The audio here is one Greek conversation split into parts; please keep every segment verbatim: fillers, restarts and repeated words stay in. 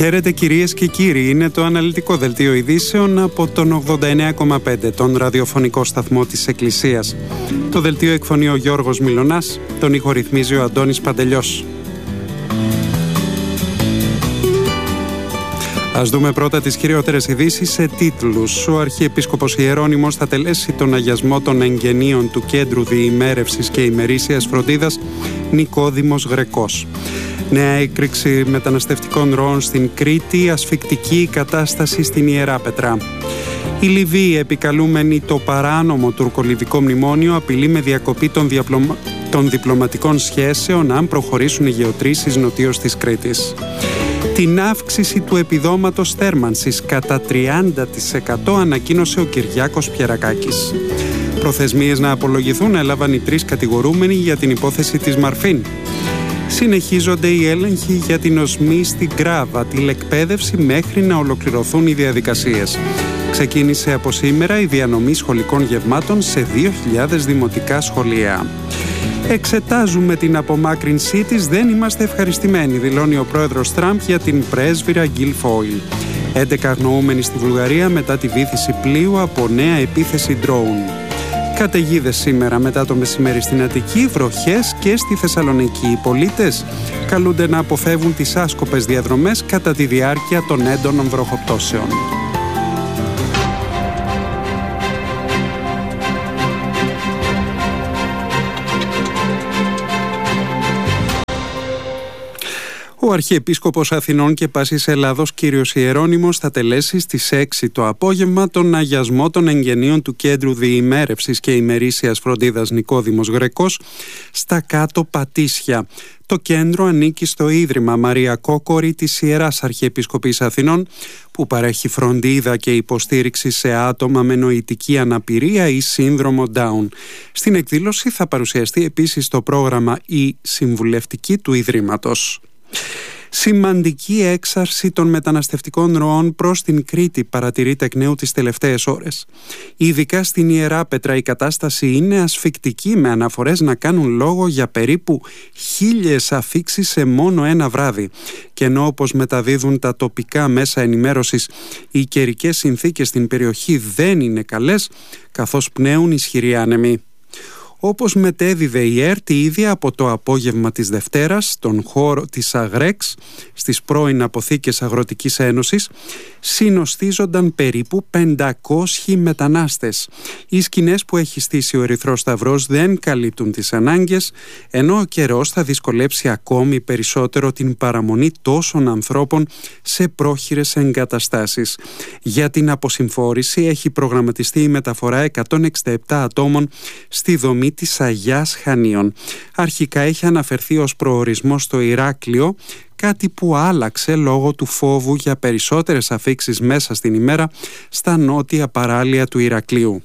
Χαίρετε κυρίες και κύριοι, είναι το αναλυτικό δελτίο ειδήσεων από τον ογδόντα εννέα κόμμα πέντε, τον ραδιοφωνικό σταθμό της Εκκλησίας. Το δελτίο εκφωνεί ο Γιώργος Μιλωνάς, τον ήχο ρυθμίζει ο Αντώνης Παντελιός. Ας δούμε πρώτα τις κυριότερες ειδήσεις σε τίτλους. Ο Αρχιεπίσκοπος Ιερώνυμος θα τελέσει τον αγιασμό των εγγενείων του Κέντρου Διημέρευσης και Ημερήσιας Φροντίδας Νικόδημος Γρεκός. Νέα έκρηξη μεταναστευτικών ροών στην Κρήτη, ασφικτική κατάσταση στην Ιεράπετρα. Η Λιβύη, επικαλούμενη το παράνομο τουρκολιβικό μνημόνιο, απειλεί με διακοπή των, διαπλωμα... των διπλωματικών σχέσεων αν προχωρήσουν οι γεωτρήσεις νοτίως της Κρήτης. Την αύξηση του επιδόματος θέρμανσης κατά τριάντα τοις εκατό ανακοίνωσε ο Κυριάκος Πιερακάκης. Προθεσμίες να απολογηθούν έλαβαν οι τρεις κατηγορούμενοι για την υπόθεση της Μαρφίν. Συνεχίζονται οι έλεγχοι για την οσμή στην Γκράβα, τηλεκπαίδευση μέχρι να ολοκληρωθούν οι διαδικασίες. Ξεκίνησε από σήμερα η διανομή σχολικών γευμάτων σε δύο χιλιάδες δημοτικά σχολεία. Εξετάζουμε την απομάκρυνσή της, δεν είμαστε ευχαριστημένοι, δηλώνει ο πρόεδρος Τραμπ για την πρέσβυρα Γκίλ Φόιλ. έντεκα αγνοούμενοι στη Βουλγαρία μετά τη βύθιση πλοίου από νέα επίθεση drone. Καταιγίδες σήμερα μετά το μεσημέρι στην Αττική, βροχές και στη Θεσσαλονίκη. Οι πολίτες καλούνται να αποφεύγουν τις άσκοπες διαδρομές κατά τη διάρκεια των έντονων βροχοπτώσεων. Ο Αρχιεπίσκοπος Αθηνών και Πάσης Ελλάδος κύριος Ιερώνυμος θα τελέσει στις έξι το απόγευμα τον αγιασμό των εγγενείων του Κέντρου Διημέρευσης και Ημερήσιας Φροντίδας Νικόδημος Γρεκός στα Κάτω Πατήσια. Το κέντρο ανήκει στο Ίδρυμα Μαρία Κόκορη της Ιεράς Αρχιεπισκοπής Αθηνών, που παρέχει φροντίδα και υποστήριξη σε άτομα με νοητική αναπηρία ή σύνδρομο Down. Στην εκδήλωση θα παρουσιαστεί επίσης το πρόγραμμα «Η Συμβουλευτική» του Ιδρύματος. Σημαντική έξαρση των μεταναστευτικών ροών προς την Κρήτη παρατηρείται εκ νέου τις τελευταίες ώρες. Ειδικά στην Ιεράπετρα η κατάσταση είναι ασφικτική, με αναφορές να κάνουν λόγο για περίπου χίλιες αφίξεις σε μόνο ένα βράδυ. Και ενώ, όπως μεταδίδουν τα τοπικά μέσα ενημέρωσης, οι καιρικές συνθήκες στην περιοχή δεν είναι καλές, καθώς πνέουν ισχυροί άνεμοι. Όπως μετέδιδε η ΕΡΤ ήδη από το απόγευμα της Δευτέρας, στον χώρο της Αγρέξ, στις πρώην Αποθήκες Αγροτικής Ένωσης, συνοστίζονταν περίπου πεντακόσιοι μετανάστες. Οι σκηνές που έχει στήσει ο Ερυθρός Σταυρός δεν καλύπτουν τις ανάγκες, ενώ ο καιρός θα δυσκολέψει ακόμη περισσότερο την παραμονή τόσων ανθρώπων σε πρόχειρες εγκαταστάσεις. Για την αποσυμφόρηση έχει προγραμματιστεί η μεταφορά εκατόν εξήντα επτά ατόμων στη δομή της Αγιάς Χανίων. Αρχικά είχε αναφερθεί ως προορισμό στο Ηράκλειο, κάτι που άλλαξε λόγω του φόβου για περισσότερες αφίξεις μέσα στην ημέρα στα νότια παράλια του Ηρακλείου.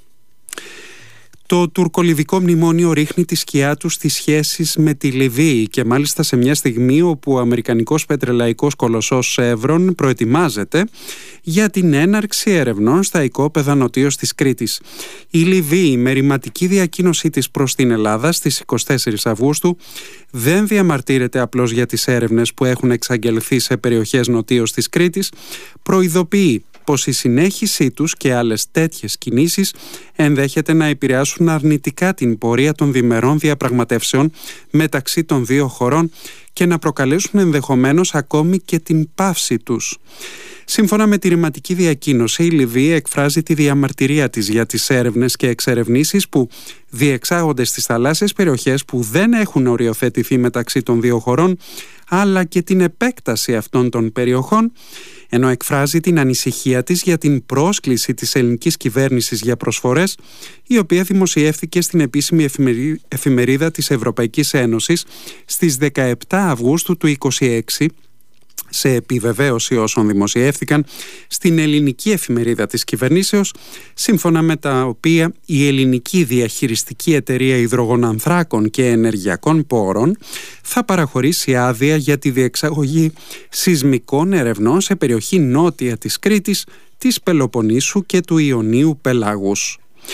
Το τουρκολιβικό μνημόνιο ρίχνει τη σκιά του στις σχέσεις με τη Λιβύη και μάλιστα σε μια στιγμή όπου ο αμερικανικός πετρελαϊκός κολοσσός Chevron προετοιμάζεται για την έναρξη ερευνών στα οικόπεδα νοτίως της Κρήτης. Η Λιβύη, με ρηματική διακοίνωσή της προς την Ελλάδα στις εικοστή τέταρτη Αυγούστου, δεν διαμαρτύρεται απλώς για τις έρευνες που έχουν εξαγγελθεί σε περιοχές νοτίως της Κρήτης, προειδοποιεί πως η συνέχισή τους και άλλες τέτοιες κινήσεις ενδέχεται να επηρεάσουν αρνητικά την πορεία των διμερών διαπραγματεύσεων μεταξύ των δύο χωρών και να προκαλέσουν ενδεχομένως ακόμη και την πάυση τους. Σύμφωνα με τη ρηματική διακοίνωση, η Λιβύη εκφράζει τη διαμαρτυρία της για τις έρευνες και εξερευνήσεις που διεξάγονται στις θαλάσσιες περιοχές που δεν έχουν οριοθετηθεί μεταξύ των δύο χωρών, αλλά και την επέκταση αυτών των περιοχών, ενώ εκφράζει την ανησυχία της για την πρόσκληση της ελληνικής κυβέρνησης για προσφορές, η οποία δημοσιεύθηκε στην επίσημη εφημερίδα της Ευρωπαϊκής Ένωσης στις δεκαεπτά Αυγούστου του είκοσι έξι, σε επιβεβαίωση όσων δημοσιεύθηκαν στην ελληνική εφημερίδα της κυβερνήσεως, σύμφωνα με τα οποία η ελληνική διαχειριστική εταιρεία υδρογονανθράκων και ενεργειακών πόρων θα παραχωρήσει άδεια για τη διεξαγωγή σεισμικών ερευνών σε περιοχή νότια της Κρήτης, της Πελοποννήσου και του Ιωνίου Πελάγους.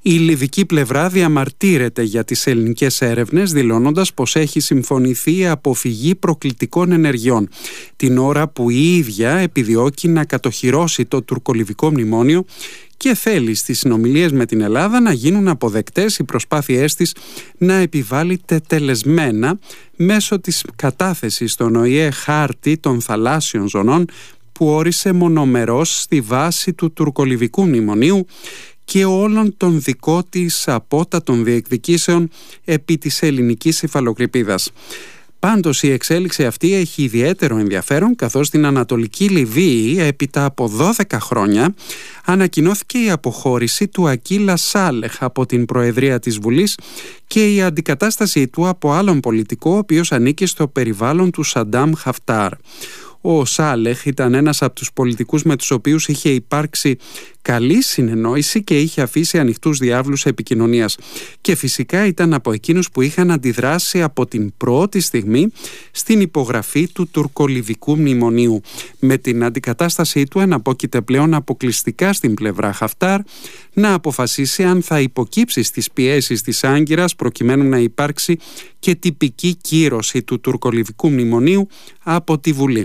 Η λιβική πλευρά διαμαρτύρεται για τις ελληνικές έρευνες, δηλώνοντας πως έχει συμφωνηθεί η αποφυγή προκλητικών ενεργειών, την ώρα που η ίδια επιδιώκει να κατοχυρώσει το τουρκολιβικό μνημόνιο και θέλει στις συνομιλίες με την Ελλάδα να γίνουν αποδεκτές οι προσπάθειές της να επιβάλλει τετελεσμένα μέσω της κατάθεσης στον Ο Η Ε χάρτη των θαλάσσιων ζωνών που όρισε μονομερώς στη βάση του τουρκολιβικού μνημονίου και όλων των δικών της απότατων διεκδικήσεων επί της ελληνικής υφαλοκρηπίδας. Πάντως η εξέλιξη αυτή έχει ιδιαίτερο ενδιαφέρον, καθώς στην Ανατολική Λιβύη έπειτα από δώδεκα χρόνια ανακοινώθηκε η αποχώρηση του Ακίλα Σάλεχ από την Προεδρία της Βουλής και η αντικατάστασή του από άλλον πολιτικό ο οποίος ανήκει στο περιβάλλον του Σαντάμ Χαφτάρ. Ο Σάλεχ ήταν ένας από τους πολιτικούς με τους οποίους είχε υπάρξει καλή συνεννόηση και είχε αφήσει ανοιχτούς διάβλους επικοινωνίας. Και φυσικά ήταν από εκείνους που είχαν αντιδράσει από την πρώτη στιγμή στην υπογραφή του τουρκολιβικού μνημονίου. Με την αντικατάστασή του εναπόκειται πλέον αποκλειστικά στην πλευρά Χαφτάρ να αποφασίσει αν θα υποκύψει στις πιέσεις της Άγκυρας προκειμένου να υπάρξει και τυπική κύρωση του τουρκολιβικού μνημονίου από τη Βουλή.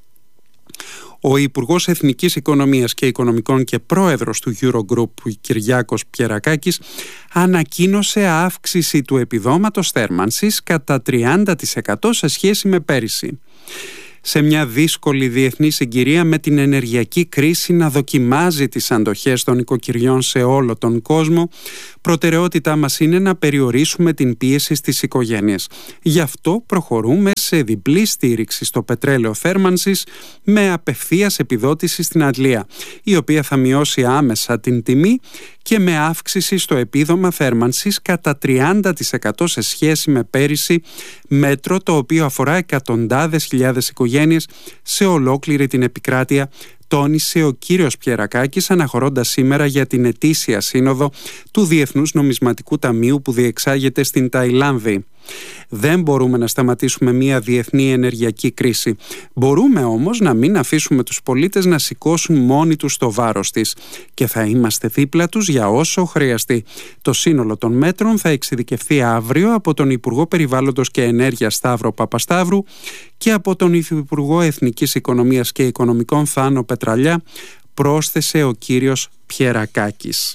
Ο Υπουργός Εθνικής Οικονομίας και Οικονομικών και πρόεδρος του Eurogroup, Κυριάκος Πιερακάκης, ανακοίνωσε αύξηση του επιδόματος θέρμανσης κατά τριάντα τοις εκατό σε σχέση με πέρυσι. Σε μια δύσκολη διεθνή συγκυρία με την ενεργειακή κρίση να δοκιμάζει τις αντοχές των οικοκυριών σε όλο τον κόσμο, προτεραιότητά μας είναι να περιορίσουμε την πίεση στις οικογένειες. Γι' αυτό προχωρούμε σε διπλή στήριξη στο πετρέλαιο θέρμανσης με απευθείας επιδότηση στην Αγγλία, η οποία θα μειώσει άμεσα την τιμή, και με αύξηση στο επίδομα θέρμανσης κατά τριάντα τοις εκατό σε σχέση με πέρυσι, μέτρο το οποίο αφορά εκατοντάδες χιλιάδες οικογένειες σε ολόκληρη την επικράτεια, τόνισε ο κύριος Πιερακάκης αναχωρώντας σήμερα για την ετήσια σύνοδο του Διεθνούς Νομισματικού Ταμείου που διεξάγεται στην Ταϊλάνδη. Δεν μπορούμε να σταματήσουμε μια διεθνή ενεργειακή κρίση. Μπορούμε όμως να μην αφήσουμε τους πολίτες να σηκώσουν μόνοι τους το βάρος της και θα είμαστε δίπλα τους για όσο χρειαστεί. Το σύνολο των μέτρων θα εξειδικευθεί αύριο από τον Υπουργό Περιβάλλοντος και Ενέργειας Σταύρο Παπασταύρου και από τον Υφυπουργό Εθνικής Οικονομίας και Οικονομικών Θάνο Πετραλιά, πρόσθεσε ο κύριος Πιερακάκης.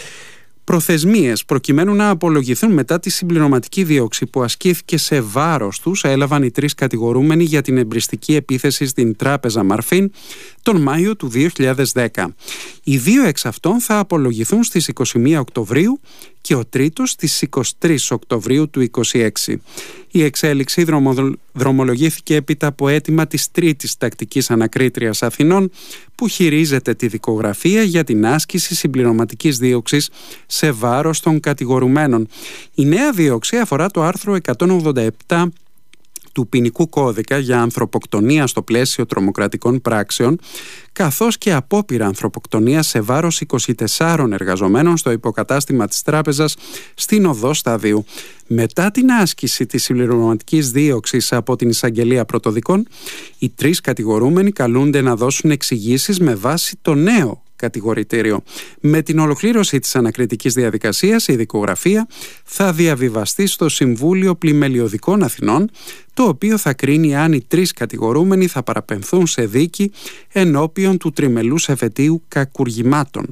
Προθεσμίες προκειμένου να απολογηθούν μετά τη συμπληρωματική δίωξη που ασκήθηκε σε βάρος τους έλαβαν οι τρεις κατηγορούμενοι για την εμπριστική επίθεση στην τράπεζα Μαρφίν τον Μάιο του δύο χιλιάδες δέκα. Οι δύο εξ αυτών θα απολογηθούν στις είκοσι μία Οκτωβρίου και ο τρίτος στις είκοσι τρεις Οκτωβρίου του είκοσι έξι. Η εξέλιξη δρομολογήθηκε έπειτα από αίτημα της τρίτης τακτικής ανακρίτριας Αθηνών που χειρίζεται τη δικογραφία για την άσκηση συμπληρωματικής δίωξης σε βάρος των κατηγορουμένων. Η νέα δίωξη αφορά το άρθρο εκατόν ογδόντα επτά του ποινικού κώδικα για ανθρωποκτονία στο πλαίσιο τρομοκρατικών πράξεων, καθώς και απόπειρα ανθρωποκτονία σε βάρος είκοσι τεσσάρων εργαζομένων στο υποκατάστημα της τράπεζας στην οδό Σταδίου. Μετά την άσκηση της συμπληρωματικής δίωξης από την Εισαγγελία Πρωτοδικών, οι τρεις κατηγορούμενοι καλούνται να δώσουν εξηγήσεις με βάση το νέο κατηγορητήριο. Με την ολοκλήρωση της ανακριτικής διαδικασίας, η δικογραφία θα διαβιβαστεί στο Συμβούλιο Πλημελιωδικών Αθηνών, το οποίο θα κρίνει αν οι τρεις κατηγορούμενοι θα παραπεμφθούν σε δίκη ενώπιον του τριμελούς εφετείου κακουργημάτων.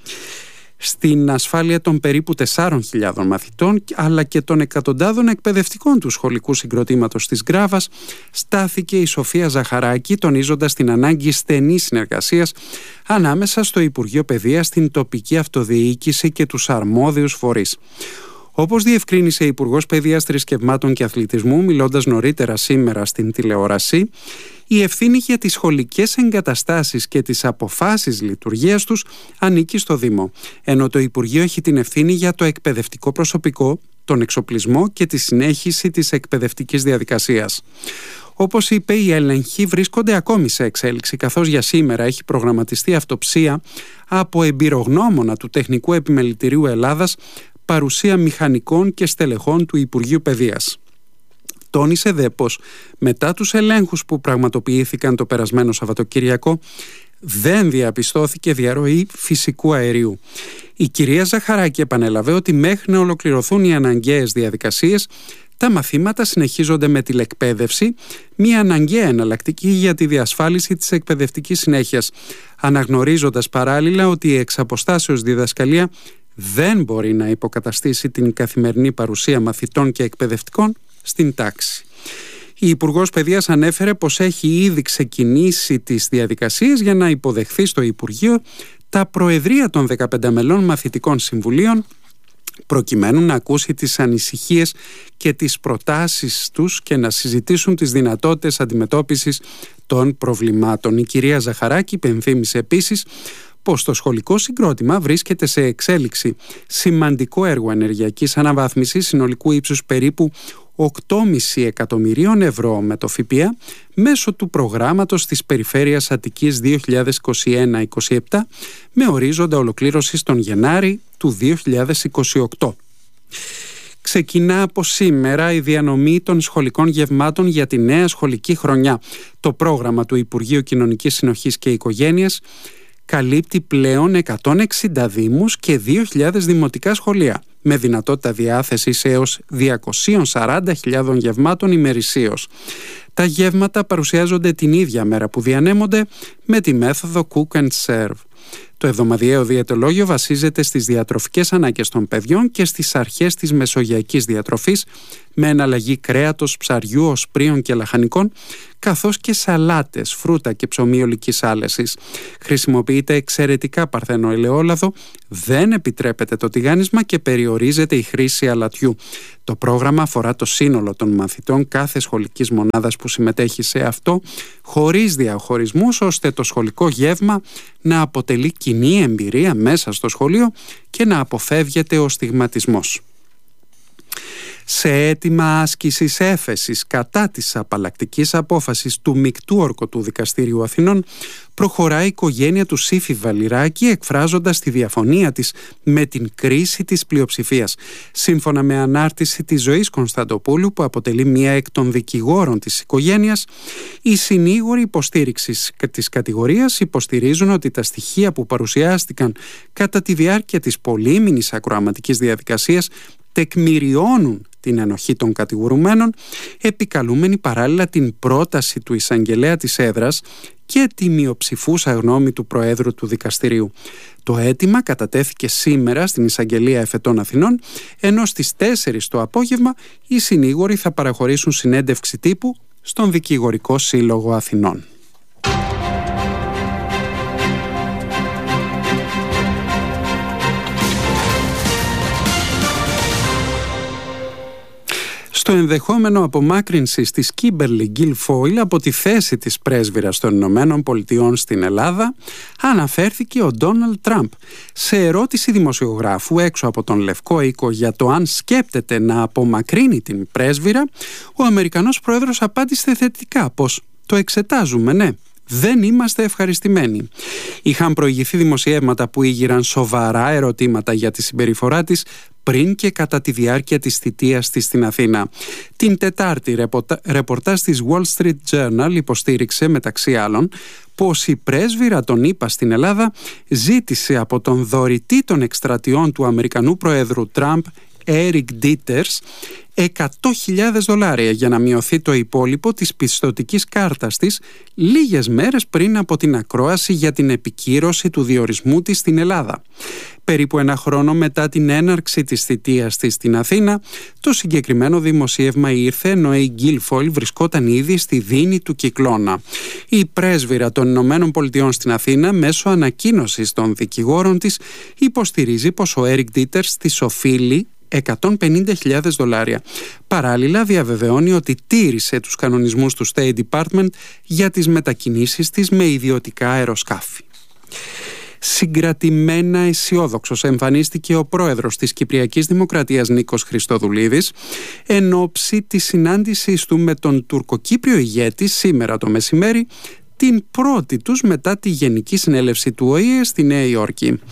Στην ασφάλεια των περίπου τεσσάρων χιλιάδων μαθητών αλλά και των εκατοντάδων εκπαιδευτικών του σχολικού συγκροτήματος της Γκράβας στάθηκε η Σοφία Ζαχαράκη, τονίζοντας την ανάγκη στενής συνεργασίας ανάμεσα στο Υπουργείο Παιδείας, την τοπική αυτοδιοίκηση και τους αρμόδιους φορείς. Όπως διευκρίνησε η Υπουργός Παιδείας, Θρησκευμάτων και Αθλητισμού, μιλώντας νωρίτερα σήμερα στην τηλεόραση, η ευθύνη για τις σχολικές εγκαταστάσεις και τις αποφάσεις λειτουργίας τους ανήκει στο Δήμο, ενώ το Υπουργείο έχει την ευθύνη για το εκπαιδευτικό προσωπικό, τον εξοπλισμό και τη συνέχιση της εκπαιδευτικής διαδικασίας. Όπως είπε, οι έλεγχοι βρίσκονται ακόμη σε εξέλιξη, καθώς για σήμερα έχει προγραμματιστεί αυτοψία από εμπειρογνώμονα του Τεχνικού Επιμελητηρίου Ελλάδας, παρουσία μηχανικών και στελεχών του Υπουργείου Παιδείας. Τόνισε δε πως μετά τους ελέγχους που πραγματοποιήθηκαν το περασμένο Σαββατοκύριακο δεν διαπιστώθηκε διαρροή φυσικού αερίου. Η κυρία Ζαχαράκη επανέλαβε ότι μέχρι να ολοκληρωθούν οι αναγκαίες διαδικασίες, τα μαθήματα συνεχίζονται με τηλεκπαίδευση, μια αναγκαία εναλλακτική για τη διασφάλιση της εκπαιδευτικής συνέχειας, αναγνωρίζοντας παράλληλα ότι η εξαποστάσεως διδασκαλία δεν μπορεί να υποκαταστήσει την καθημερινή παρουσία μαθητών και εκπαιδευτικών στην τάξη. Η Υπουργός Παιδείας ανέφερε πως έχει ήδη ξεκινήσει τις διαδικασίες για να υποδεχθεί στο Υπουργείο τα προεδρία των δεκαπέντε μελών μαθητικών συμβουλίων, προκειμένου να ακούσει τις ανησυχίες και τις προτάσεις τους και να συζητήσουν τις δυνατότητες αντιμετώπισης των προβλημάτων. Η κυρία Ζαχαράκη υπενθύμησε επίσης πως το σχολικό συγκρότημα βρίσκεται σε εξέλιξη σημαντικό έργο ενεργειακής αναβάθμισης συνολικού ύψους περίπου οκτώ κόμμα πέντε εκατομμυρίων ευρώ με το ΦΠΑ μέσω του προγράμματος της Περιφέρειας Αττικής δύο χιλιάδες είκοσι ένα είκοσι επτά με ορίζοντα ολοκλήρωσης τον Γενάρη του δύο χιλιάδες είκοσι οκτώ. Ξεκινά από σήμερα η διανομή των σχολικών γευμάτων για τη νέα σχολική χρονιά. Το πρόγραμμα του Υπουργείου Κοινωνικής Συνοχής και Οικογένειας καλύπτει πλέον εκατόν εξήντα δήμους και δύο χιλιάδες δημοτικά σχολεία, με δυνατότητα διάθεσης έως διακόσιες σαράντα χιλιάδες γευμάτων ημερησίως. Τα γεύματα παρουσιάζονται την ίδια μέρα που διανέμονται με τη μέθοδο cook and serve. Το εβδομαδιαίο διαιτολόγιο βασίζεται στις διατροφικές ανάγκες των παιδιών και στις αρχές της μεσογειακής διατροφής, με εναλλαγή κρέατος, ψαριού, οσπρίων και λαχανικών, καθώς και σαλάτες, φρούτα και ψωμί ολικής άλεσης. Χρησιμοποιείται εξαιρετικά παρθένο ελαιόλαδο, δεν επιτρέπεται το τηγάνισμα και περιορίζεται η χρήση αλατιού. Το πρόγραμμα αφορά το σύνολο των μαθητών κάθε σχολικής μονάδας που συμμετέχει σε αυτό, χωρίς διαχωρισμούς, ώστε το σχολικό γεύμα να αποτελεί κοινή εμπειρία μέσα στο σχολείο και να αποφεύγεται ο στιγματισμός. Σε αίτημα άσκησης έφεσης κατά της απαλλακτικής απόφασης του Μεικτού Ορκωτού Δικαστηρίου Αθηνών, προχωράει η οικογένεια του Σύφη Βαλιράκη, εκφράζοντας τη διαφωνία της με την κρίση της πλειοψηφίας. Σύμφωνα με ανάρτηση της Ζωής Κωνσταντοπούλου, που αποτελεί μία εκ των δικηγόρων της οικογένειας, οι συνήγοροι υποστήριξης της κατηγορίας υποστηρίζουν ότι τα στοιχεία που παρουσιάστηκαν κατά τη διάρκεια της πολύμηνης ακροαματικής διαδικασίας τεκμηριώνουν την ενοχή των κατηγορουμένων, επικαλούμενοι παράλληλα την πρόταση του εισαγγελέα της έδρας και τη μειοψηφούσα γνώμη του Προέδρου του Δικαστηρίου. Το αίτημα κατατέθηκε σήμερα στην Εισαγγελία Εφετών Αθηνών, ενώ στις τέσσερις το απόγευμα οι συνήγοροι θα παραχωρήσουν συνέντευξη τύπου στον Δικηγορικό Σύλλογο Αθηνών. Στο ενδεχόμενο απομάκρυνσης της Κίμπερλι Γκίλφόιλ από τη θέση της πρέσβυρας των Ηνωμένων Πολιτειών στην Ελλάδα, αναφέρθηκε ο Ντόναλντ Τραμπ. Σε ερώτηση δημοσιογράφου έξω από τον Λευκό Οίκο για το αν σκέπτεται να απομακρύνει την πρέσβυρα, ο Αμερικανός πρόεδρος απάντησε θετικά πως «το εξετάζουμε, ναι». Δεν είμαστε ευχαριστημένοι. Είχαν προηγηθεί δημοσιεύματα που ήγηραν σοβαρά ερωτήματα για τη συμπεριφορά της πριν και κατά τη διάρκεια της θητείας της στην Αθήνα. Την Τετάρτη, ρεπορτάζ της Wall Street Journal υποστήριξε μεταξύ άλλων πως η πρέσβυρα των ΗΠΑ στην Ελλάδα ζήτησε από τον δωρητή των εκστρατιών του Αμερικανού Προέδρου Τραμπ, Eric Dieters, εκατό χιλιάδες δολάρια για να μειωθεί το υπόλοιπο της πιστωτικής κάρτας της λίγες μέρες πριν από την ακρόαση για την επικύρωση του διορισμού της στην Ελλάδα. Περίπου ένα χρόνο μετά την έναρξη της θητείας της στην Αθήνα, το συγκεκριμένο δημοσίευμα ήρθε ενώ η Γκίλφόιλ βρισκόταν ήδη στη δίνη του κυκλώνα. Η πρέσβυρα των Ηνωμένων Πολιτειών στην Αθήνα, μέσω ανακοίνωσης των δικηγόρων της, υποστηρίζει πως ο Eric Dieters της οφείλει εκατόν πενήντα χιλιάδες δολάρια. Παράλληλα διαβεβαιώνει ότι τήρησε τους κανονισμούς του State Department για τις μετακινήσεις της με ιδιωτικά αεροσκάφη. Συγκρατημένα αισιόδοξος εμφανίστηκε ο πρόεδρος της Κυπριακής Δημοκρατίας Νίκος Χριστοδουλίδης εν ώψη της συνάντησής του με τον τουρκοκύπριο ηγέτη σήμερα το μεσημέρι, την πρώτη τους μετά τη Γενική Συνέλευση του Ο Η Ε στη Νέα Υόρκη.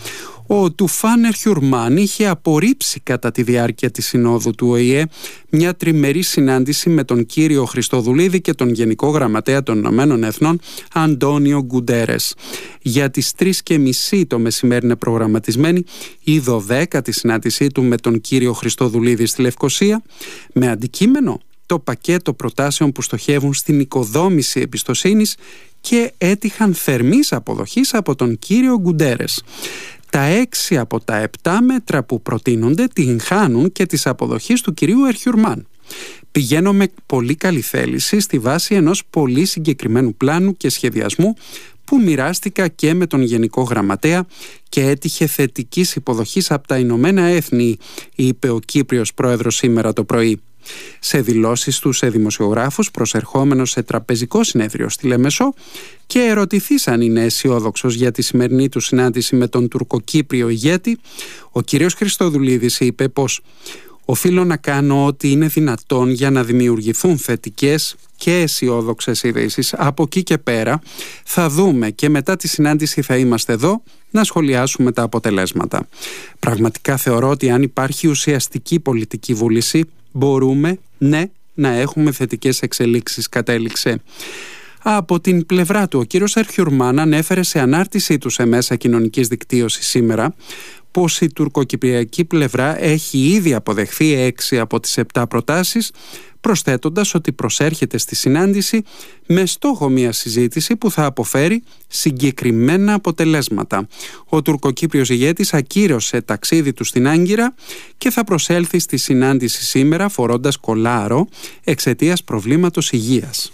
Ο Τουφάν Ερχιουρμάν είχε απορρίψει κατά τη διάρκεια της συνόδου του Ο Η Ε μια τριμερή συνάντηση με τον κύριο Χριστοδουλίδη και τον Γενικό Γραμματέα των Ηνωμένων Εθνών Αντώνιο Γκουντέρες. Για τις τρεις και μισή το μεσημέρι είναι προγραμματισμένη η δωδέκατη συνάντησή του με τον κύριο Χριστοδουλίδη στη Λευκοσία, με αντικείμενο το πακέτο προτάσεων που στοχεύουν στην οικοδόμηση εμπιστοσύνης και έτυχαν θερμής αποδοχής από τον κύριο Γκουντέρες. Τα έξι από τα επτά μέτρα που προτείνονται την χάνουν και της αποδοχής του κυρίου Ερχιουρμάν. Πηγαίνω με πολύ καλή θέληση στη βάση ενός πολύ συγκεκριμένου πλάνου και σχεδιασμού που μοιράστηκα και με τον Γενικό Γραμματέα και έτυχε θετικής υποδοχής από τα Ηνωμένα Έθνη, είπε ο Κύπριος πρόεδρος σήμερα το πρωί. Σε δηλώσεις του σε δημοσιογράφους προσερχόμενος σε τραπεζικό συνέδριο στη Λεμεσό και ερωτηθείς αν είναι αισιόδοξος για τη σημερινή του συνάντηση με τον τουρκοκύπριο ηγέτη, ο κύριος Χριστοδουλίδης είπε πως «Οφείλω να κάνω ό,τι είναι δυνατόν για να δημιουργηθούν θετικές και αισιόδοξες ειδήσεις. Από εκεί και πέρα θα δούμε και μετά τη συνάντηση θα είμαστε εδώ να σχολιάσουμε τα αποτελέσματα. Πραγματικά θεωρώ ότι αν υπάρχει ουσιαστική πολιτική βούληση μπορούμε, ναι, να έχουμε θετικές εξελίξεις», κατέληξε. Από την πλευρά του, ο κύριος Ερχιουρμάν ανέφερε σε ανάρτησή του σε μέσα κοινωνικής δικτύωσης σήμερα πως η τουρκοκυπριακή πλευρά έχει ήδη αποδεχθεί έξι από τις επτά προτάσεις, προσθέτοντας ότι προσέρχεται στη συνάντηση με στόχο μια συζήτηση που θα αποφέρει συγκεκριμένα αποτελέσματα. Ο τουρκοκύπριος ηγέτης ακύρωσε ταξίδι του στην Άγκυρα και θα προσέλθει στη συνάντηση σήμερα φορώντας κολάρο εξαιτίας προβλήματος υγείας.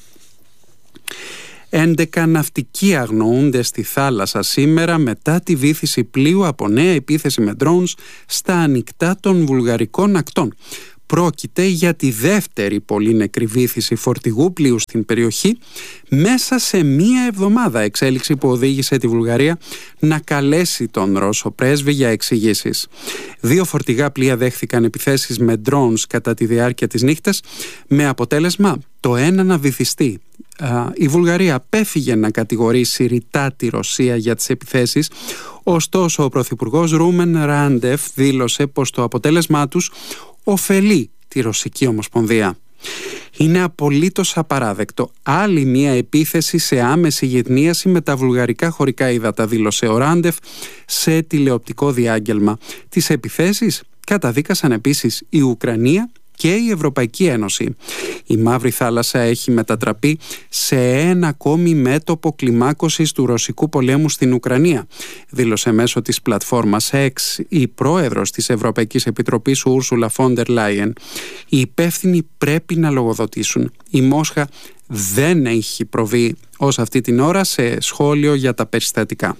έντεκα ναυτικοί αγνοούνται στη θάλασσα σήμερα μετά τη βύθιση πλοίου από νέα επίθεση με drones στα ανοιχτά των βουλγαρικών ακτών. Πρόκειται για τη δεύτερη πολύ νεκρή βύθιση φορτηγού πλοίου στην περιοχή μέσα σε μία εβδομάδα, εξέλιξη που οδήγησε τη Βουλγαρία να καλέσει τον Ρώσο πρέσβη για εξηγήσεις. Δύο φορτηγά πλοία δέχθηκαν επιθέσεις με drones κατά τη διάρκεια της νύχτας, με αποτέλεσμα το ένα να βυθιστεί. Η Βουλγαρία απέφυγε να κατηγορήσει ρητά τη Ρωσία για τις επιθέσεις, ωστόσο ο Πρωθυπουργός Ρούμεν Ράντεφ δήλωσε πως το αποτέλεσμά τους ωφελεί τη Ρωσική Ομοσπονδία. Είναι απολύτως απαράδεκτο άλλη μια επίθεση σε άμεση γειτνίαση με τα βουλγαρικά χωρικά ύδατα, δήλωσε ο Ράντεφ σε τηλεοπτικό διάγγελμα. Τις επιθέσεις καταδίκασαν επίσης η Ουκρανία και η Ευρωπαϊκή Ένωση. Η Μαύρη Θάλασσα έχει μετατραπεί σε ένα ακόμη μέτωπο κλιμάκωσης του ρωσικού πολέμου στην Ουκρανία, δήλωσε μέσω της πλατφόρμας X η πρόεδρος της Ευρωπαϊκής Επιτροπής Ούρσουλα Φόντερ Λάιεν. Οι υπεύθυνοι πρέπει να λογοδοτήσουν. Η Μόσχα δεν έχει προβεί ως αυτή την ώρα σε σχόλιο για τα περιστατικά.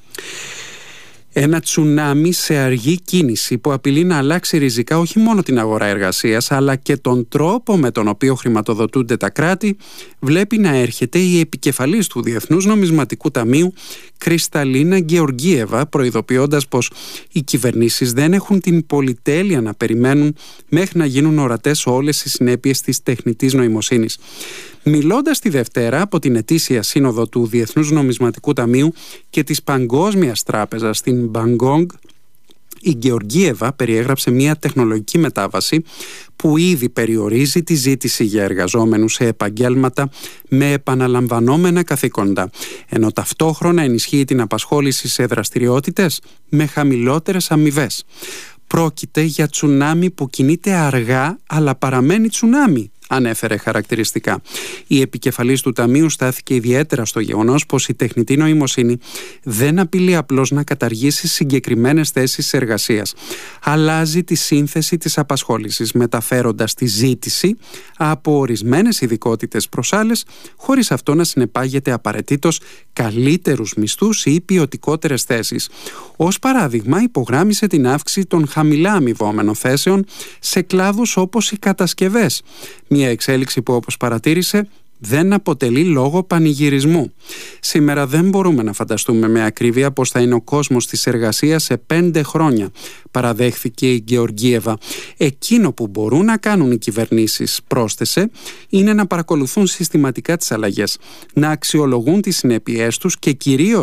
Ένα τσουνάμι σε αργή κίνηση που απειλεί να αλλάξει ριζικά όχι μόνο την αγορά εργασίας αλλά και τον τρόπο με τον οποίο χρηματοδοτούνται τα κράτη, βλέπει να έρχεται η επικεφαλής του Διεθνούς Νομισματικού Ταμείου Κρυσταλίνα Γεωργίεβα, προειδοποιώντας πως οι κυβερνήσεις δεν έχουν την πολυτέλεια να περιμένουν μέχρι να γίνουν ορατές όλες οι συνέπειες της τεχνητής νοημοσύνης. Μιλώντας τη Δευτέρα από την ετήσια σύνοδο του Διεθνούς Νομισματικού Ταμείου και της Παγκόσμιας Τράπεζας στην Μπαγκόγκ, η Γεωργίεβα περιέγραψε μια τεχνολογική μετάβαση που ήδη περιορίζει τη ζήτηση για εργαζόμενους σε επαγγέλματα με επαναλαμβανόμενα καθήκοντα, ενώ ταυτόχρονα ενισχύει την απασχόληση σε δραστηριότητες με χαμηλότερες αμοιβές. Πρόκειται για τσουνάμι που κινείται αργά αλλά παραμένει τσουνάμι, ανέφερε χαρακτηριστικά. Η επικεφαλής του Ταμείου στάθηκε ιδιαίτερα στο γεγονός πως η τεχνητή νοημοσύνη δεν απειλεί απλώς να καταργήσει συγκεκριμένες θέσεις εργασίας. Αλλάζει τη σύνθεση της απασχόλησης, μεταφέροντας τη ζήτηση από ορισμένες ειδικότητες προς άλλες, χωρίς αυτό να συνεπάγεται απαραίτητος καλύτερους μισθούς ή ποιοτικότερες θέσεις. Ως παράδειγμα, υπογράμμισε την αύξηση των χαμηλά αμοιβόμενων θέσεων σε κλάδους όπως οι κατασκευές. Μια εξέλιξη που, όπως παρατήρησε, δεν αποτελεί λόγο πανηγυρισμού. Σήμερα δεν μπορούμε να φανταστούμε με ακρίβεια πως θα είναι ο κόσμος της εργασίας σε πέντε χρόνια, παραδέχθηκε η Γεωργίεβα. Εκείνο που μπορούν να κάνουν οι κυβερνήσεις, πρόσθεσε, είναι να παρακολουθούν συστηματικά τις αλλαγές, να αξιολογούν τις συνέπειές τους και κυρίως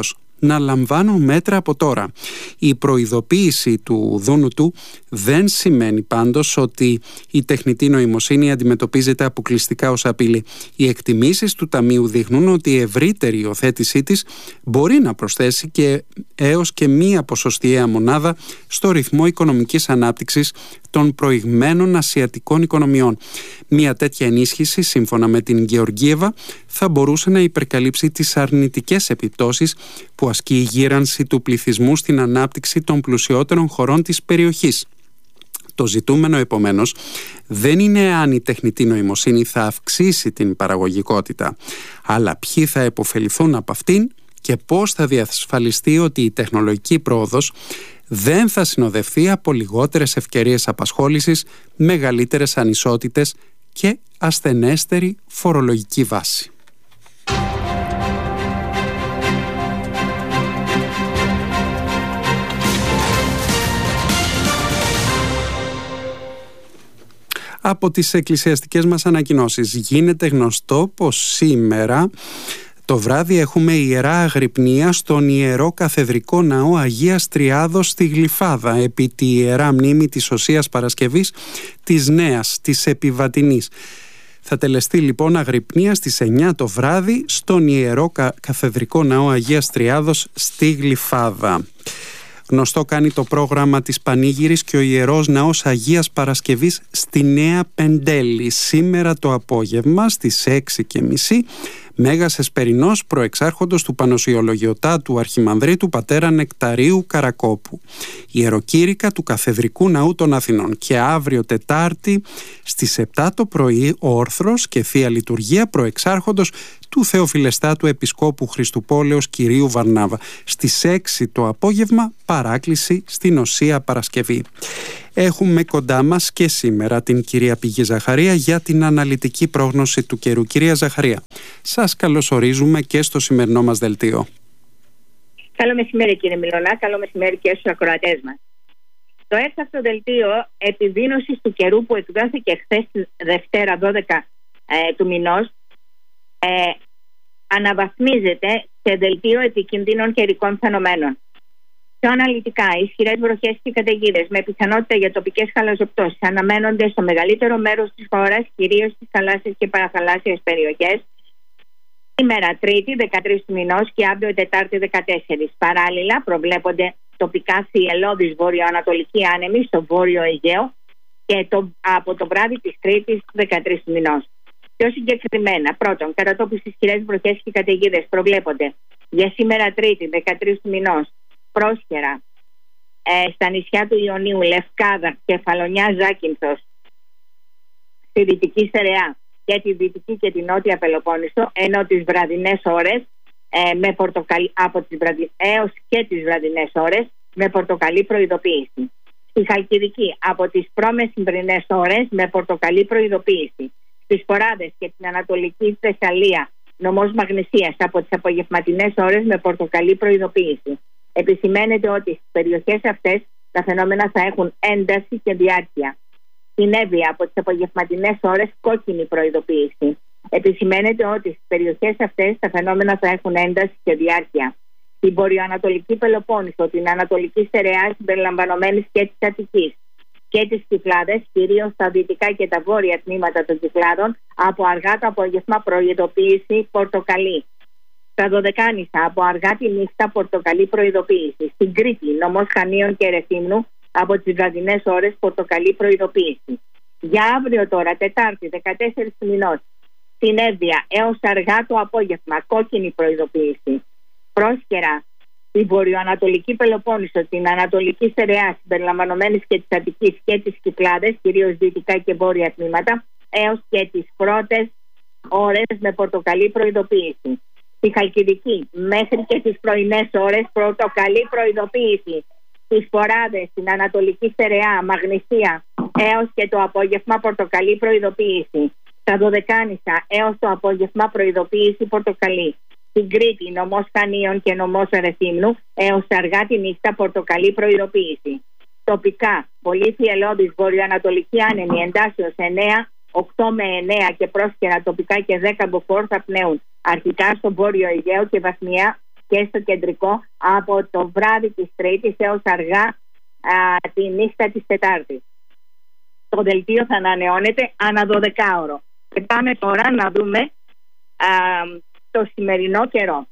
να λαμβάνουν μέτρα από τώρα. Η προειδοποίηση του Δούνου του δεν σημαίνει πάντως ότι η τεχνητή νοημοσύνη αντιμετωπίζεται αποκλειστικά ως απειλή. Οι εκτιμήσεις του Ταμείου δείχνουν ότι η ευρύτερη υιοθέτησή της μπορεί να προσθέσει και έως και μία ποσοστιαία μονάδα στο ρυθμό οικονομικής ανάπτυξης των προηγμένων ασιατικών οικονομιών. Μία τέτοια ενίσχυση, σύμφωνα με την Γεωργίεβα, θα μπορούσε να υπερκαλύψει τις αρνητικές επιπτώσεις που ασκεί η γύρανση του πληθυσμού στην ανάπτυξη των πλουσιότερων χωρών της περιοχής. Το ζητούμενο, επομένως, δεν είναι αν η τεχνητή νοημοσύνη θα αυξήσει την παραγωγικότητα, αλλά ποιοι θα επωφεληθούν από αυτήν και πώς θα διασφαλιστεί ότι η τεχνολογική πρόοδος δεν θα συνοδευτεί από λιγότερες ευκαιρίες απασχόλησης, μεγαλύτερες ανισότητες και ασθενέστερη φορολογική βάση. Από τις εκκλησιαστικές μας ανακοινώσεις γίνεται γνωστό πως σήμερα το βράδυ έχουμε ιερά αγρυπνία στον Ιερό Καθεδρικό Ναό Αγίας Τριάδος στη Γλυφάδα επί τη Ιερά Μνήμη της Οσίας Παρασκευής της Νέας, της Επιβατινής. Θα τελεστεί λοιπόν αγρυπνία στις εννιά το βράδυ στον Ιερό Κα... Καθεδρικό Ναό Αγίας Τριάδος στη Γλυφάδα. Γνωστό κάνει το πρόγραμμα της Πανήγυρης και ο Ιερός Ναός Αγίας Παρασκευής στη Νέα Πεντέλη. Σήμερα το απόγευμα στις έξι και μισή Μέγας Εσπερινός προεξάρχοντος του Πανοσιολογιωτάτου Αρχιμανδρίτου πατέρα Νεκταρίου Καρακόπου. Ιεροκήρυκα του Καθεδρικού Ναού των Αθηνών. Και αύριο Τετάρτη στις επτά το πρωί όρθρος και Θεία Λειτουργία προεξάρχοντος του Θεοφιλεστάτου Επισκόπου Χριστουπόλεως Κυρίου Βαρνάβα. Στις έξι το απόγευμα παράκληση στην Οσία Παρασκευή. Έχουμε κοντά μας και σήμερα την κυρία Πηγή Ζαχαρία για την αναλυτική πρόγνωση του καιρού. Κυρία Ζαχαρία, σας καλωσορίζουμε και στο σημερινό μας δελτίο. Καλό μεσημέρι κύριε Μιλωνά, καλό μεσημέρι και στους ακροατές μας. Το έφταστο δελτίο επιδείνωσης του καιρού που εκδόθηκε χθες Δευτέρα δώδεκα ε, του μηνός ε, αναβαθμίζεται σε δελτίο επικίνδυνων καιρικών φαινομένων. Πιο αναλυτικά, ισχυρές βροχές και καταιγίδες με πιθανότητα για τοπικές χαλαζοπτώσεις αναμένονται στο μεγαλύτερο μέρος της χώρας, κυρίως στις θαλάσσιες και παραθαλάσσιες περιοχές, σήμερα Τρίτη δεκατρείς του μηνός και αύριο Τετάρτη δεκατέσσερις. Παράλληλα, προβλέπονται τοπικά θυελλώδεις βορειοανατολικοί άνεμοι στο βόρειο Αιγαίο και το, από το βράδυ της Τρίτης δεκατρείς του μηνός. Πιο συγκεκριμένα, πρώτον, κατά τόπους ισχυρές βροχές και καταιγίδες προβλέπονται για σήμερα Τρίτη δεκατρείς του μηνός. Πρόσχερα ε, στα νησιά του Ιωνίου, Λευκάδα, Κεφαλονιά, Ζάκυνθος, στη Δυτική Στερεά και τη Δυτική και τη Νότια Πελοπόννησο, ενώ τις βραδινές ώρες ε, με πορτοκαλί, από τις βραδι, έως και τις βραδινές ώρες με πορτοκαλί προειδοποίηση. Στη Χαλκιδική από τις προμεσημβρινές ώρες με πορτοκαλί προειδοποίηση. Στις Φοράδες και την Ανατολική Θεσσαλία, νομός Μαγνησίας από τις απογευματινές ώρες με πορτοκαλί προειδοποίηση. Επισημαίνεται ότι στις περιοχές αυτές τα φαινόμενα θα έχουν ένταση και διάρκεια. Στην Εύβοια από τις απογευματινές ώρες κόκκινη προειδοποίηση. Επισημαίνεται ότι στις περιοχές αυτές τα φαινόμενα θα έχουν ένταση και διάρκεια. Στην βορειοανατολική Πελοπόννησο, την Ανατολική Στερεά συμπεριλαμβανομένης και της Αττικής και τις Κυκλάδες, κυρίως στα δυτικά και τα βόρεια τμήματα των Κυκλάδων, από αργά το απόγευμα προειδοποίηση πορτοκαλί. Στα Δωδεκάνησα από αργά τη νύχτα πορτοκαλί προειδοποίηση. Στην Κρήτη, νομός Χανίων και Ρεθύμνου, από τις βραδινές ώρες πορτοκαλί προειδοποίηση. Για αύριο τώρα, Τετάρτη δεκατέσσερις του μηνός, στην Εύβοια έως αργά το απόγευμα κόκκινη προειδοποίηση. Πρόσχερα στη βορειοανατολική Πελοπόννησο, την Ανατολική Στερεά συμπεριλαμβανομένης και της Αττικής και τις Κυκλάδες, κυρίως δυτικά και βόρεια τμήματα, έως και τις πρώτες ώρες με πορτοκαλί προειδοποίηση. Στη Χαλκιδική μέχρι και τις πρωινές ώρες πορτοκαλί προειδοποίηση. Στις Φοράδες, στην Ανατολική Στερεά, Μαγνησία έως και το απόγευμα πορτοκαλί προειδοποίηση. Στα Δωδεκάνησα έως το απόγευμα προειδοποίηση πορτοκαλί. Στην Κρήτη, νομός Χανίων και νομός Ρεθύμνου έως αργά τη νύχτα πορτοκαλί προειδοποίηση. Τοπικά, πολύ θυελλώδης βορειοανατολική άνεμη εντάσσεως εννέα, οκτώ με εννέα και πρόσχερα τοπικά και δέκα μποφόρ θα πνέουν αρχικά στο βόρειο Αιγαίο και βαθμιά και στο κεντρικό από το βράδυ της Τρίτης έως αργά α, τη νύχτα της Τετάρτης. Το δελτίο θα ανανεώνεται ανά δωδεκάωρο. Και πάμε τώρα να δούμε α, το σημερινό καιρό.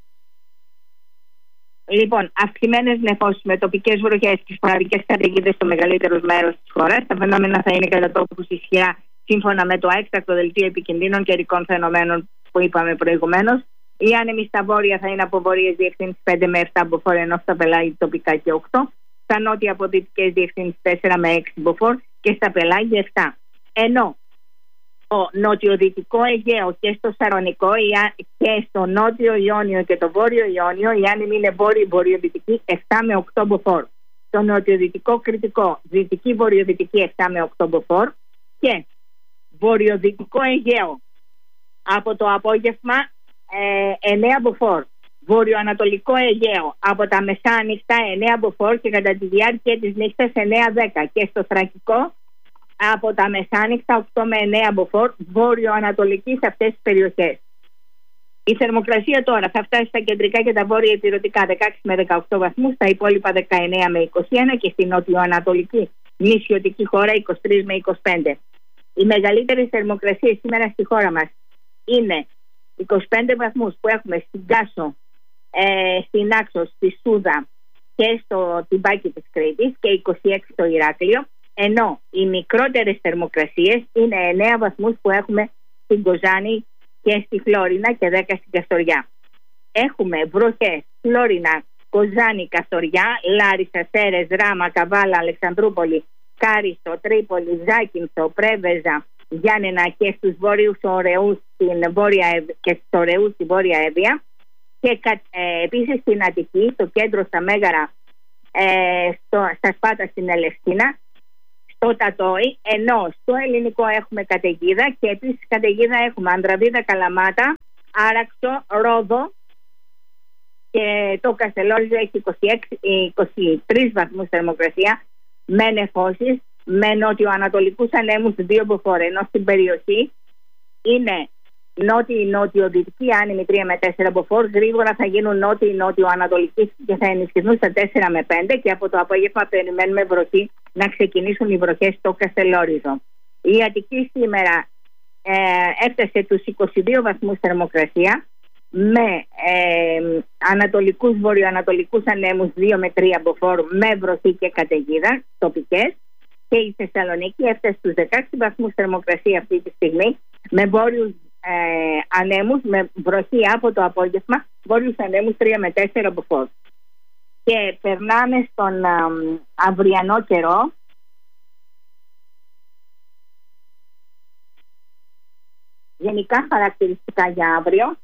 Λοιπόν, αυξημένες νεφώσεις με τοπικές βροχές και σποραδικές καταιγίδες στο μεγαλύτερο μέρος της χώρας. Τα φαινόμενα θα είναι κατά τόπους ισχυρά σύμφωνα με το έκτακτο δελτίο επικινδύνων καιρικών φαινομένων που είπαμε προηγουμένως. Οι άνεμοι στα βόρεια θα είναι από βορείες διευθύνσεις πέντε με επτά μποφόρ, ενώ στα πελάγια τοπικά και οκτώ. Στα νότια από δυτικές διευθύνσεις τέσσερα με έξι μποφόρ και στα πελάγια επτά. Ενώ στο νοτιοδυτικό Αιγαίο και στο Σαρονικό και στο νότιο Ιόνιο και το βόρειο Ιόνιο οι άνεμοι είναι βόρειο-βορειοδυτικοί επτά με οκτώ μποφόρ. Στο νοτιοδυτικό Κρητικό δυτική-βορειοδυτική επτά με οκτώ μποφόρ και βορειοδυτικό Αιγαίο από το απόγευμα ε, εννέα μποφόρ. Βορειοανατολικό Αιγαίο από τα μεσάνυχτα εννέα μποφόρ και κατά τη διάρκεια της νύχτας εννέα δέκα. Και στο Θρακικό από τα μεσάνυχτα οκτώ με εννέα μποφόρ, βόρειο-ανατολική σε αυτές τις περιοχές. Η θερμοκρασία τώρα θα φτάσει στα κεντρικά και τα βόρεια ηπειρωτικά δεκαέξι με δεκαοκτώ βαθμούς, στα υπόλοιπα δεκαεννέα με είκοσι ένα και στην νοτιοανατολική νησιωτική χώρα είκοσι τρία με είκοσι πέντε. Οι μεγαλύτερες θερμοκρασίες σήμερα στη χώρα μας είναι είκοσι πέντε βαθμούς που έχουμε στην Κάσο, ε, στην Άξο, στη Σούδα και στο Τυμπάκι της Κρήτης και είκοσι έξι στο Ηράκλειο, ενώ οι μικρότερες θερμοκρασίες είναι εννέα βαθμούς που έχουμε στην Κοζάνη και στη Φλόρινα και δέκα στην Καστοριά. Έχουμε βροχές Φλόρινα, Κοζάνη, Καστοριά, Λάρισα, Σέρες, Ράμα, Καβάλα, Αλεξανδρούπολη, Κάριστο, Τρίπολη, Ζάκυνθο, Πρέβεζα, Γιάννενα και στους βόρειους ωραίους στην Βόρεια και στους ωραίους στη Βόρεια Εύβοια και ε, επίσης στην Αττική, στο κέντρο, στα Μέγαρα, ε, στο, στα Σπάτα στην Ελευκίνα, στο Τατόι, ενώ στο ελληνικό έχουμε καταιγίδα και επίσης καταιγίδα έχουμε Ανδραβίδα, Καλαμάτα, Άραξο, Ρόδο και το Καστελόριζο έχει είκοσι έξι, είκοσι τρεις βαθμούς θερμοκρασία με νεφώσεις, με νότιο-ανατολικούς ανέμους δύο μποφόρ, ενώ στην περιοχή είναι νότιο-νότιο-δυτική άνεμοι τρία με τέσσερα μποφόρ, γρήγορα θα γίνουν νότιο-νότιο-ανατολικοί και θα ενισχυθούν στα τέσσερα με πέντε και από το απόγευμα περιμένουμε βροχή να ξεκινήσουν οι βροχές στο Καστελόριζο. Η Αττική σήμερα ε, έφτασε τους είκοσι δύο βαθμούς θερμοκρασία με ε, ανατολικούς βορειοανατολικούς ανέμους δύο με τρία μποφόρ με βροχή και καταιγίδα τοπικές, και η Θεσσαλονίκη έφτασε στους δεκαέξι βαθμούς θερμοκρασία αυτή τη στιγμή με βόρειους ε, ανέμους με βροχή από το απόγευμα, βόρειους ανέμους τρία με τέσσερα μποφόρ. Και περνάμε στον α, αυριανό καιρό. Γενικά χαρακτηριστικά για αύριο.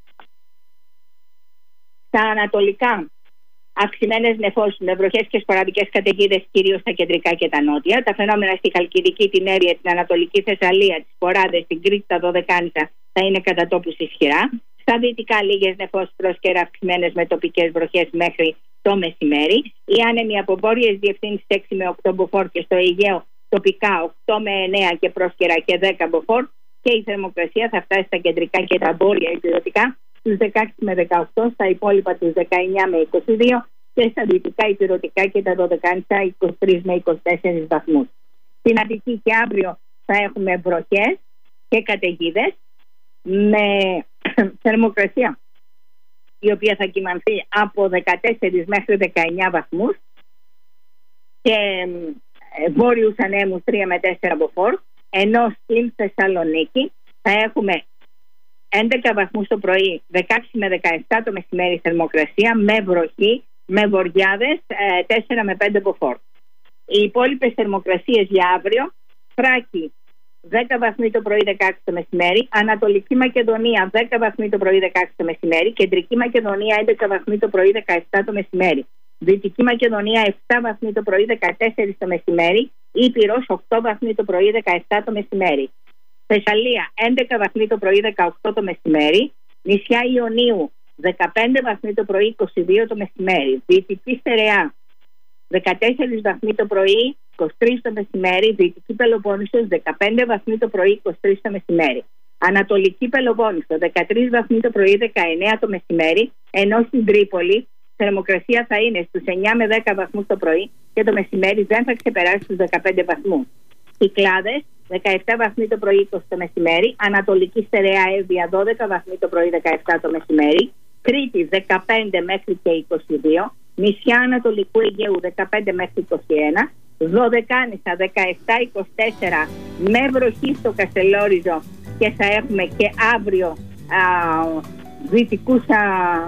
Στα ανατολικά αυξημένες νεφώσεις με βροχές και σποραδικές καταιγίδες κυρίως στα κεντρικά και τα νότια. Τα φαινόμενα στη Χαλκιδική, την Έρεια, την Ανατολική Θεσσαλία, τις Ποράδες, την Κρήτη, τα Δωδεκάνησα θα είναι κατά τόπους ισχυρά. Στα δυτικά λίγες νεφώσεις πρόσκαιρα αυξημένες με τοπικές βροχές μέχρι το μεσημέρι. Οι άνεμοι από βόρειες διευθύνσεις έξι με οκτώ μποφόρ και στο Αιγαίο τοπικά οκτώ με εννέα και πρόσκαιρα και δέκα μποφόρ. Και η θερμοκρασία θα φτάσει στα κεντρικά και τα βόρεια ηπειρωτικά στους δεκαέξι με δεκαοκτώ, στα υπόλοιπα τους δεκαεννέα με είκοσι δύο και στα δυτικά ηπειρωτικά και τα Δωδεκάνησα είκοσι τρία με είκοσι τέσσερα βαθμούς. Στην Αττική και αύριο θα έχουμε βροχές και καταιγίδες με θερμοκρασία η οποία θα κυμανθεί από δεκατέσσερα μέχρι δεκαεννέα βαθμούς και βόρειους ανέμους τρία με τέσσερα μποφόρ, ενώ στην Θεσσαλονίκη θα έχουμε έντεκα βαθμούς το πρωί, δεκαέξι με δεκαεπτά το μεσημέρι θερμοκρασία με βροχή, με βοριάδες τέσσερα με πέντε μποφόρ. Οι υπόλοιπες θερμοκρασίες για αύριο: Θράκη δέκα βαθμοί το πρωί, δεκαέξι το μεσημέρι. Ανατολική Μακεδονία δέκα βαθμοί το πρωί, δεκαέξι το μεσημέρι. Κεντρική Μακεδονία έντεκα βαθμοί το πρωί, δεκαεπτά το μεσημέρι. Δυτική Μακεδονία επτά βαθμοί το πρωί, δεκατέσσερα το μεσημέρι. Ήπειρος οκτώ βαθμοί το πρωί, δεκαεπτά το μεσημέρι. Θεσσαλία έντεκα βαθμοί το πρωί, δεκαοκτώ το μεσημέρι. Νησιά Ιωνίου δεκαπέντε βαθμοί το πρωί, είκοσι δύο το μεσημέρι. Δυτική Στερεά δεκατέσσερα βαθμοί το πρωί, είκοσι τρία το μεσημέρι. Δυτική Πελοπόννησος δεκαπέντε βαθμοί το πρωί, είκοσι τρία το μεσημέρι. Ανατολική Πελοπόννησο δεκατρείς βαθμοί το πρωί, δεκαεννέα το μεσημέρι. Ενώ στην Τρίπολη η θερμοκρασία θα είναι στους εννιά με δέκα βαθμούς το πρωί και το μεσημέρι δεν θα ξεπεράσει τους δεκαπέντε βαθμούς. Κυκλάδες δεκαεπτά βαθμοί το πρωί, είκοσι το μεσημέρι. Ανατολική Στερεά Εύβοια δώδεκα βαθμοί το πρωί, δεκαεπτά το μεσημέρι. Κρήτη δεκαπέντε μέχρι και είκοσι δύο. Νησιά Ανατολικού Αιγαίου δεκαπέντε μέχρι είκοσι ένα. Δωδεκάνησα δεκαεπτά είκοσι τέσσερα με βροχή στο Καστελόριζο και θα έχουμε και αύριο α, δυτικούς α,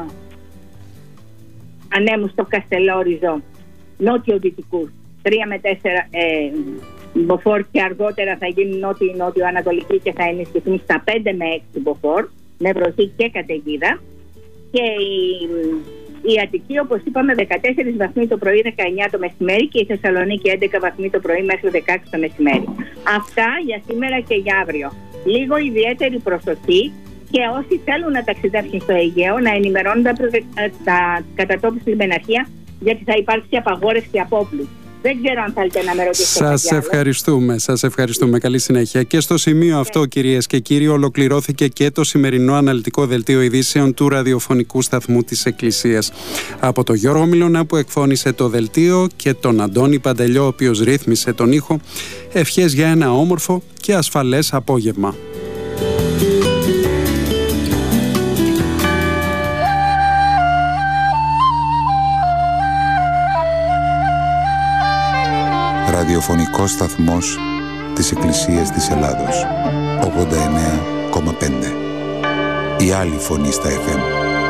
ανέμους στο Καστελόριζο, νότιο-δυτικούς, τρία με τέσσερα ε, μποφόρ, και αργότερα θα γίνουν νότιο-νότιο-ανατολική και θα ενισχυθούν στα πέντε με έξι μποφόρ, με βροχή και καταιγίδα. Και η, η Αττική, όπως είπαμε, δεκατέσσερις βαθμοί το πρωί, δεκαεννιά το μεσημέρι, και η Θεσσαλονίκη έντεκα βαθμοί το πρωί μέχρι δεκαέξι το μεσημέρι. Αυτά για σήμερα και για αύριο. Λίγο ιδιαίτερη προσοχή, και όσοι θέλουν να ταξιδέψουν στο Αιγαίο να ενημερώνουν τα, τα κατατόπους λιμεναρχία, γιατί θα υπάρξει απαγόρευση απόπλου. Δεν ξέρω αν θέλετε να με ρωτήσετε. Σας ευχαριστούμε, σας ευχαριστούμε. Καλή συνέχεια. Και στο σημείο αυτό, κυρίες και κύριοι, ολοκληρώθηκε και το σημερινό αναλυτικό δελτίο ειδήσεων του ραδιοφωνικού σταθμού της Εκκλησίας. Από τον Γιώργο Μιλωνά που εκφώνησε το δελτίο και τον Αντώνη Παντελιό, ο οποίος ρύθμισε τον ήχο, ευχές για ένα όμορφο και ασφαλές απόγευμα. Ραδιοφωνικός σταθμός της Εκκλησίας της Ελλάδος, ογδόντα εννέα κόμμα πέντε. Η άλλη φωνή στα εφ εμ.